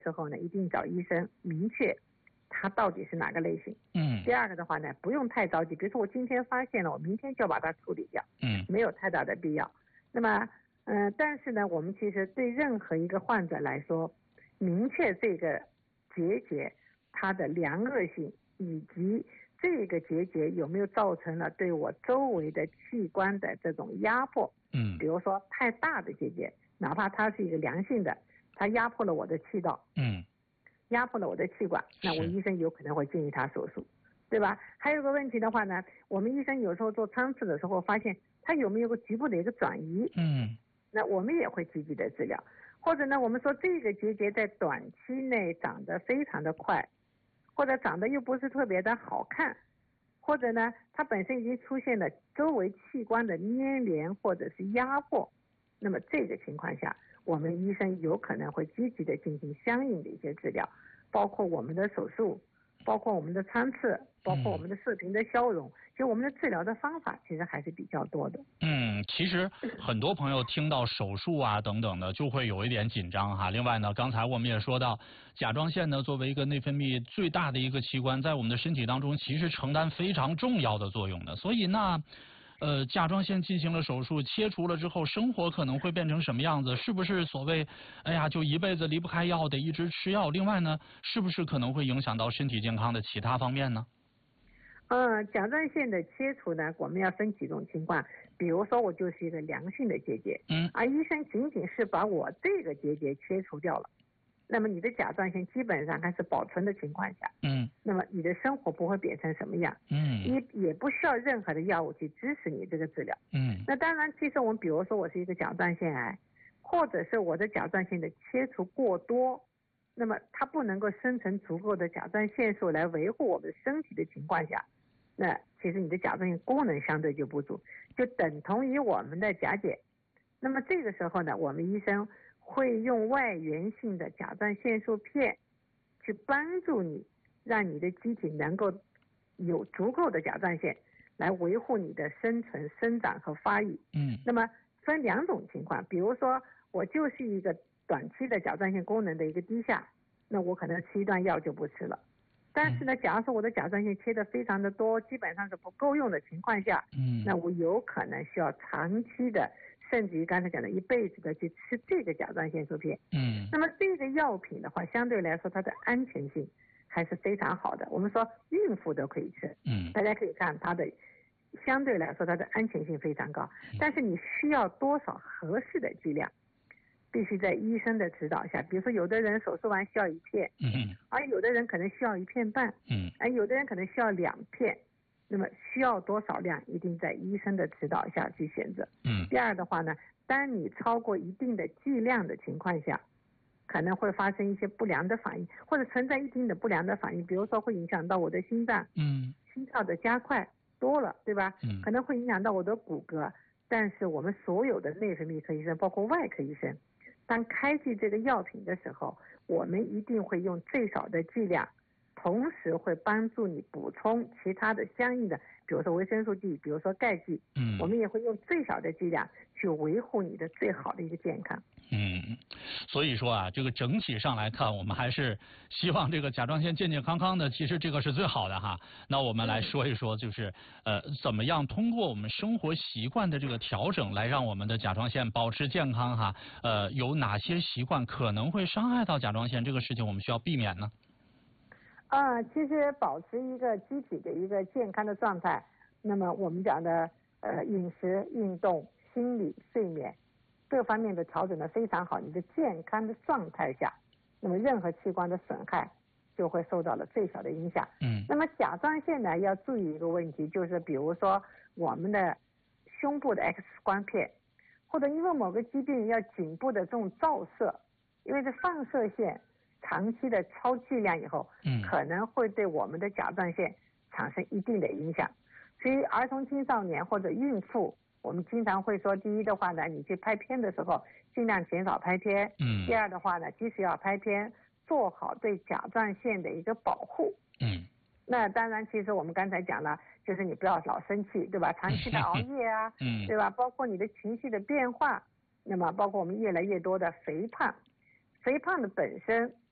之后呢，一定找医生明确它到底是哪个类型。第二个的话呢，不用太着急，比如说我今天发现了，我明天就要把它处理掉，没有太大的必要。那么但是呢，我们其实对任何一个患者来说，明确这个结节它的良恶性，以及这个结节有没有造成了对我周围的器官的这种压迫，比如说太大的结节，哪怕它是一个良性的，它压迫了我的气道，压迫了我的气管，那我医生有可能会建议他手术，对吧？还有个问题的话呢，我们医生有时候做穿刺的时候发现它有没有个局部的一个转移，那我们也会积极的治疗。或者呢，我们说这个结节在短期内长得非常的快，或者长得又不是特别的好看，或者呢，它本身已经出现了周围器官的粘连或者是压迫，那么这个情况下，我们医生有可能会积极的进行相应的一些治疗，包括我们的手术，包括我们的穿刺，包括我们的射频的消融，就我们的治疗的方法其实还是比较多的。 其实很多朋友听到手术啊等等的就会有一点紧张哈。另外呢，刚才我们也说到，甲状腺呢作为一个内分泌最大的一个器官，在我们的身体当中其实承担非常重要的作用的。所以呢，甲状腺进行了手术，切除了之后，生活可能会变成什么样子？是不是所谓，哎呀，就一辈子离不开药，得一直吃药？另外呢，是不是可能会影响到身体健康的其他方面呢？ 甲状腺的切除呢，我们要分几种情况。比如说我就是一个良性的结节，而医生仅仅是把我这个结节切除掉了，那么你的甲状腺基本上还是保存的情况下，那么你的生活不会变成什么样，也不需要任何的药物去支持你这个治疗。那当然，其实我们比如说我是一个甲状腺癌，或者是我的甲状腺的切除过多，那么它不能够生成足够的甲状腺素来维护我们身体的情况下，那其实你的甲状腺功能相对就不足，就等同于我们的甲减。那么这个时候呢，我们医生会用外源性的甲状腺素片去帮助你，让你的机体能够有足够的甲状腺来维护你的生存、生长和发育。那么分两种情况，比如说我就是一个短期的甲状腺功能的一个低下，那我可能吃一段药就不吃了。但是呢，假如说我的甲状腺切得非常的多，基本上是不够用的情况下，那我有可能需要长期的，甚至于刚才讲的一辈子的去吃这个甲状腺素片。那么这个药品的话，相对来说它的安全性还是非常好的。我们说孕妇都可以吃，大家可以看它的相对来说它的安全性非常高，但是你需要多少合适的剂量，必须在医生的指导下。比如说有的人手术完需要1片，而有的人可能需要1片半，而有的人可能需要2片，那么需要多少量一定在医生的指导下去选择。第二的话呢，当你超过一定的剂量的情况下，可能会发生一些不良的反应，或者存在一定的不良的反应，比如说会影响到我的心脏，心跳的加快多了，对吧？可能会影响到我的骨骼。但是我们所有的内分泌科医生，包括外科医生，当开具这个药品的时候，我们一定会用最少的剂量，同时会帮助你补充其他的相应的，比如说维生素 D， 比如说钙剂，我们也会用最少的剂量去维护你的最好的一个健康。 所以说啊，这个整体上来看，我们还是希望这个甲状腺健健康康的，其实这个是最好的哈。那我们来说一说，就是怎么样通过我们生活习惯的这个调整，来让我们的甲状腺保持健康哈。有哪些习惯可能会伤害到甲状腺，这个事情我们需要避免呢？ 其实保持一个机体的一个健康的状态，那么我们讲的饮食、运动、心理、睡眠各方面的调整的非常好，你的健康的状态下，那么任何器官的损害就会受到了最小的影响。那么甲状腺呢，要注意一个问题，就是比如说我们的胸部的 X 光片，或者因为某个疾病要颈部的这种照射，因为这放射线长期的超剂量以后，可能会对我们的甲状腺产生一定的影响。所以儿童青少年或者孕妇，我们经常会说，第一的话呢，你去拍片的时候尽量减少拍片。第二的话呢，即使要拍片，做好对甲状腺的一个保护。那当然，其实我们刚才讲了，就是你不要老生气，对吧？长期的熬夜啊，对吧？包括你的情绪的变化，那么包括我们越来越多的肥胖，肥胖的本身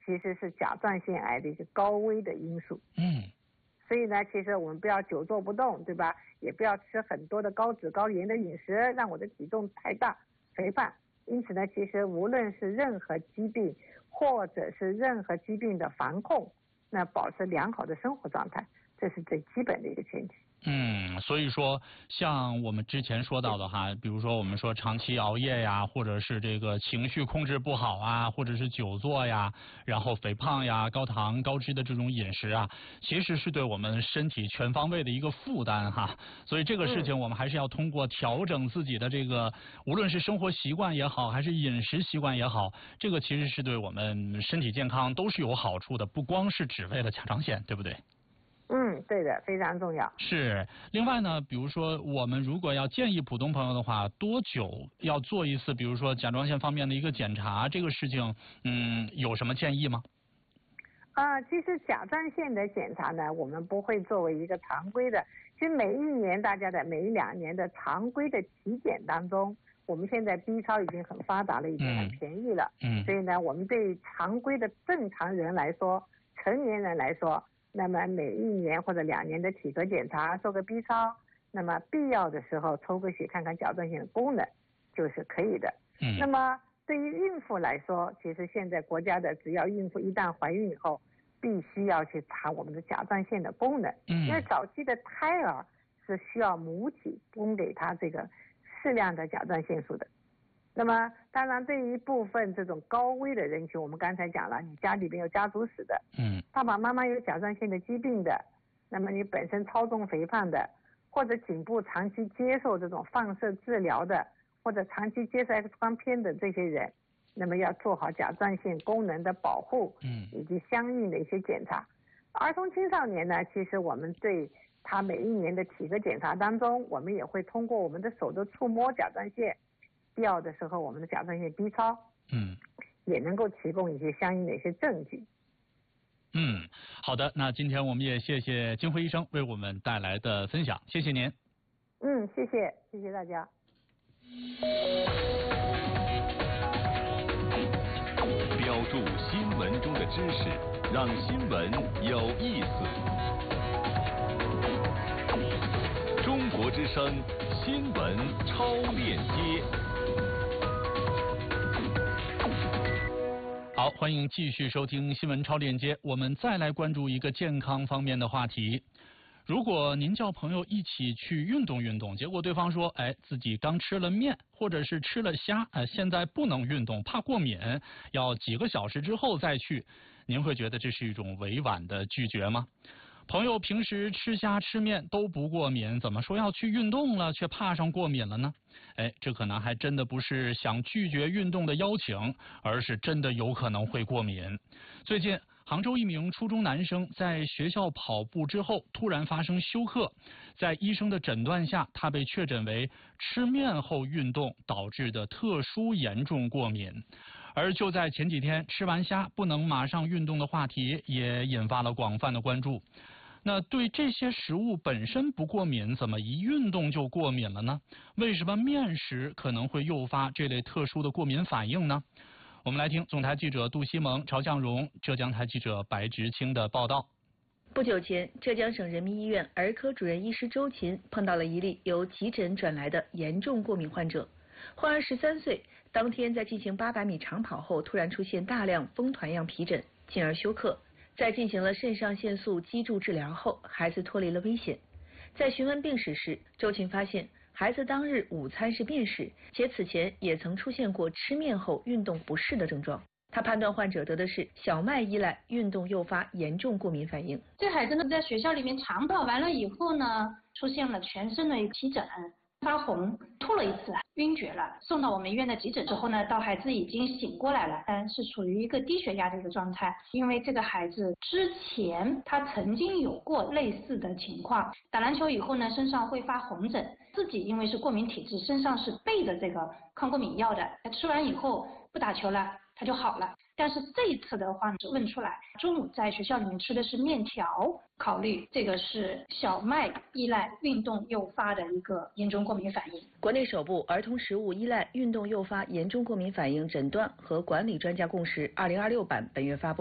其实是甲状腺癌的一个高危的因素。所以呢，其实我们不要久坐不动，对吧？也不要吃很多的高脂高盐的饮食，让我的体重太大肥胖。因此呢，其实无论是任何疾病或者是任何疾病的防控，那保持良好的生活状态，这是最基本的一个前提。 所以说像我们之前说到的哈，比如说我们说长期熬夜呀，或者是这个情绪控制不好啊，或者是久坐呀，然后肥胖呀、高糖高脂的这种饮食啊，其实是对我们身体全方位的一个负担哈。所以这个事情我们还是要通过调整自己的这个，无论是生活习惯也好，还是饮食习惯也好，这个其实是对我们身体健康都是有好处的，不光是只为了甲状腺，对不对？ 对的，非常重要。 是，另外呢，比如说我们如果要建议普通朋友的话，多久要做一次，比如说甲状腺方面的一个检查，这个事情，有什么建议吗？ 其实甲状腺的检查呢，我们不会作为一个常规的，其实每一年大家的每2年的常规的体检当中，我们现在 B 超已经很发达了，已经很便宜了。所以呢，我们对常规的正常人来说，成年人来说，那么每1年或者2年的体格检查，做个 B 超，那么必要的时候抽个血看看甲状腺的功能就是可以的。那么对于孕妇来说，其实现在国家的只要孕妇一旦怀孕以后，必须要去查我们的甲状腺的功能。因为早期的胎儿是需要母体供给他这个适量的甲状腺素的。那么当然对于一部分这种高危的人群，我们刚才讲了，你家里边有家族史的，爸爸妈妈有甲状腺的疾病的，那么你本身超重肥胖的，或者颈部长期接受这种放射治疗的，或者长期接受 X 光片的这些人，那么要做好甲状腺功能的保护，以及相应的一些检查。儿童青少年呢，其实我们对他每1年的体格检查当中，我们也会通过我们的手的触摸甲状腺，必要的时候我们的甲状腺 B 超，也能够提供一些相应的一些证据。 好的，那今天我们也谢谢金辉医生为我们带来的分享，谢谢您。 谢谢大家。 标注新闻中的知识，让新闻有意思。中国之声新闻超链接。 好，欢迎继续收听新闻超链接。我们再来关注一个健康方面的话题。如果您叫朋友一起去运动运动，结果对方说，自己刚吃了面，或者是吃了虾，现在不能运动，怕过敏，要几个小时之后再去，您会觉得这是一种委婉的拒绝吗？朋友平时吃虾吃面都不过敏，怎么说要去运动了却怕上过敏了呢？这可能还真的不是想拒绝运动的邀请，而是真的有可能会过敏。最近杭州一名初中男生在学校跑步之后突然发生休克，在医生的诊断下，他被确诊为吃面后运动导致的特殊严重过敏。而就在前几天，吃完虾不能马上运动的话题也引发了广泛的关注。那对这些食物本身不过敏，怎么一运动就过敏了呢？为什么面食可能会诱发这类特殊的过敏反应呢？我们来听总台记者杜西蒙、曹向荣、浙江台记者白直清的报道。 不久前，浙江省人民医院儿科主任医师周琴碰到了一例由急诊转来的严重过敏患者。患儿13岁，当天在进行800米长跑后，突然出现大量风团样皮疹，进而休克。在进行了肾上腺素激注治疗后，孩子脱离了危险。在询问病史时，周琴发现孩子当日午餐是面食，且此前也曾出现过吃面后运动不适的症状。他判断患者得的是小麦依赖运动诱发严重过敏反应。 这孩子呢，在学校里面长跑完了以后呢，出现了全身的皮疹、发红，吐了一次，晕厥了。送到我们医院的急诊之后呢，到孩子已经醒过来了，但是处于一个低血压的一个状态。因为这个孩子之前他曾经有过类似的情况，打篮球以后呢，身上会发红疹，自己因为是过敏体质，身上是备着这个抗过敏药的，他吃完以后不打球了，他就好了。但是这一次的话问出来，中午在学校里面吃的是面条，考虑这个是小麦依赖运动诱发的一个严重过敏反应。 国内首部儿童食物依赖运动诱发严重过敏反应诊断和管理专家共识2026版本月发布。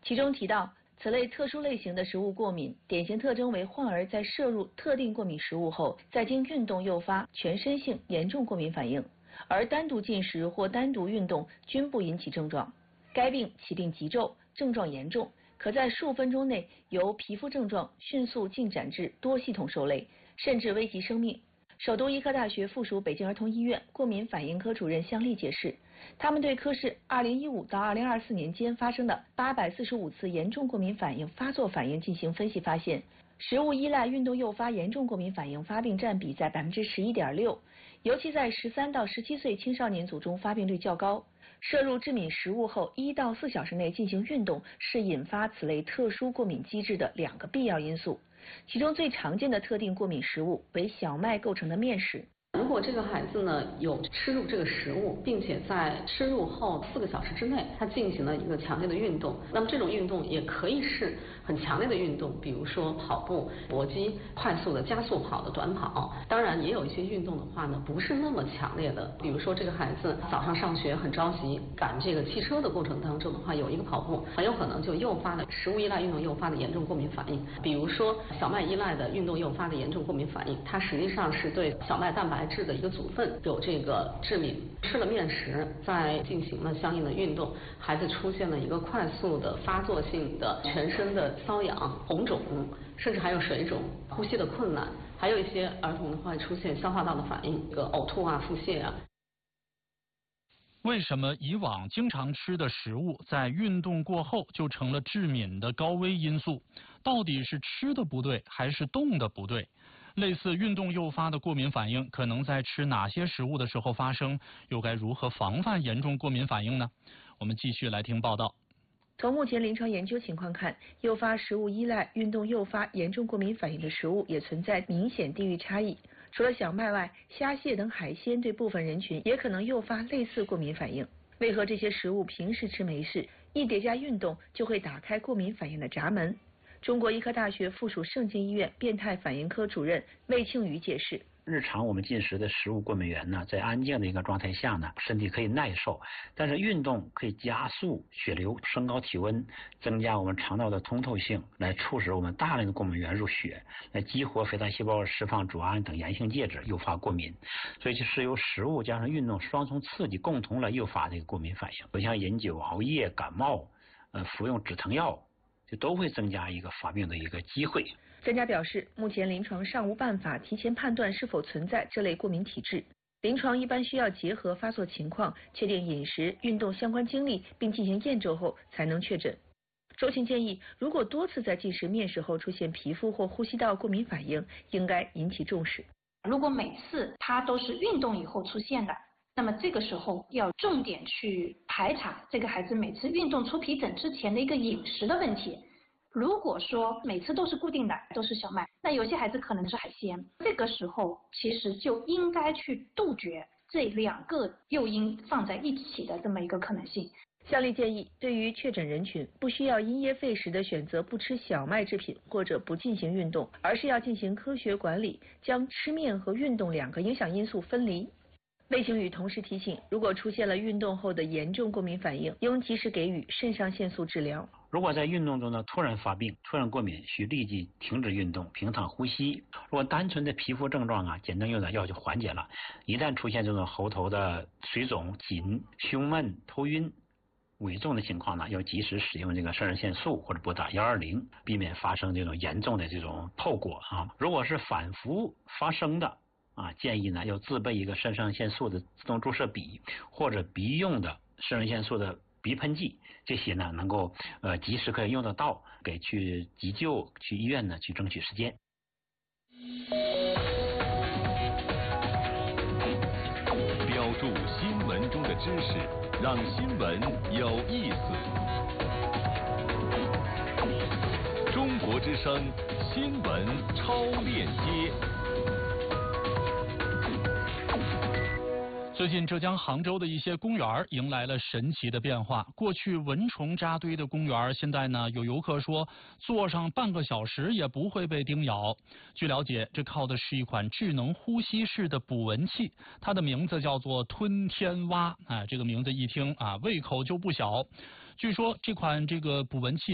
其中提到，此类特殊类型的食物过敏，典型特征为患儿在摄入特定过敏食物后，再经运动诱发全身性严重过敏反应，而单独进食或单独运动均不引起症状。该病起病急骤，症状严重，可在数分钟内由皮肤症状迅速进展至多系统受累，甚至危及生命。首都医科大学附属北京儿童医院过敏反应科主任向丽解释，他们对科室2015到2024年间发生的845次严重过敏反应发作反应进行分析，发现食物依赖运动诱发严重过敏反应发病占比在11.6%，尤其在13到17岁青少年组中发病率较高。摄入致敏食物后1到4小时内进行运动是引发此类特殊过敏机制的2个必要因素，其中最常见的特定过敏食物为小麦构成的面食。 如果这个孩子呢有吃入这个食物，并且在吃入后4个小时之内，他进行了一个强烈的运动，那么这种运动也可以是很强烈的运动，比如说跑步、搏击、快速的加速跑的短跑。当然，也有一些运动的话呢，不是那么强烈的，比如说这个孩子早上上学很着急，赶这个汽车的过程当中的话，有一个跑步，很有可能就诱发了食物依赖运动诱发的严重过敏反应。比如说小麦依赖的运动诱发的严重过敏反应，它实际上是对小麦蛋白质的一个组分有这个致敏，吃了面食，再进行了相应的运动，孩子出现了一个快速的发作性的全身的瘙痒、红肿，甚至还有水肿、呼吸的困难，还有一些儿童的话会出现消化道的反应，这个呕吐啊、腹泻啊。 为什么以往经常吃的食物在运动过后就成了致敏的高危因素？到底是吃的不对还是动的不对？类似运动诱发的过敏反应可能在吃哪些食物的时候发生？又该如何防范严重过敏反应呢？我们继续来听报道。 从目前临床研究情况看，诱发食物依赖、运动诱发严重过敏反应的食物也存在明显地域差异。除了小麦外，虾蟹等海鲜对部分人群也可能诱发类似过敏反应。为何这些食物平时吃没事，一叠加运动就会打开过敏反应的闸门？中国医科大学附属盛京医院变态反应科主任魏庆宇解释， 日常我们进食的食物过敏源呢，在安静的一个状态下呢，身体可以耐受，但是运动可以加速血流，升高体温，增加我们肠道的通透性，来促使我们大量的过敏源入血，来激活肥大细胞释放组胺等炎性介质，诱发过敏。所以就是由食物加上运动双重刺激，共同来诱发这个过敏反应。就像饮酒、熬夜、感冒，服用止疼药，就都会增加一个发病的一个机会。 专家表示，目前临床尚无办法提前判断是否存在这类过敏体质，临床一般需要结合发作情况，确定饮食、运动相关经历，并进行验证后才能确诊。周群建议，如果多次在进食面食后出现皮肤或呼吸道过敏反应，应该引起重视。 如果每次它都是运动以后出现的，那么这个时候要重点去排查这个孩子每次运动出皮疹之前的一个饮食的问题。如果说每次都是固定的，都是小麦，那有些孩子可能是海鲜，这个时候其实就应该去杜绝这2个诱因放在一起的这么一个可能性。 向丽建议，对于确诊人群，不需要因噎废食的选择不吃小麦制品或者不进行运动，而是要进行科学管理，将吃面和运动2个影响因素分离。魏庆宇同时提醒，如果出现了运动后的严重过敏反应，应及时给予肾上腺素治疗。 如果在运动中呢突然发病、突然过敏，需立即停止运动，平躺呼吸。如果单纯的皮肤症状啊，简单用点药就缓解了。一旦出现这种喉头的水肿、紧、胸闷、头晕、危重的情况呢，要及时使用这个肾上腺素或者拨打120，避免发生这种严重的这种后果啊。如果是反复发生的建议呢要自备一个肾上腺素的自动注射笔，或者鼻用的肾上腺素的鼻喷剂，这些呢能够及时可以用得到，给去急救、去医院呢去争取时间。 标注新闻中的知识，让新闻有意思。中国之声新闻超链接。 最近浙江杭州的一些公园迎来了神奇的变化。过去蚊虫扎堆的公园，现在呢有游客说坐上半个小时也不会被叮咬。据了解，这靠的是一款智能呼吸式的捕蚊器，它的名字叫做吞天蛙。这个名字一听胃口就不小。据说这款捕蚊器